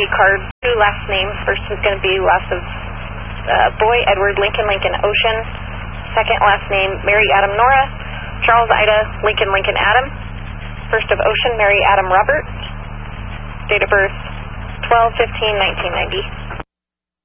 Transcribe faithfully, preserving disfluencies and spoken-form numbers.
D card, two last names. First is going to be last of uh, boy, Edward Lincoln Lincoln Ocean. Second last name, Mary Adam Nora, Charles Ida Lincoln Lincoln Adam. First of Ocean, Mary Adam Robert. Date of birth, twelve fifteen nineteen ninety.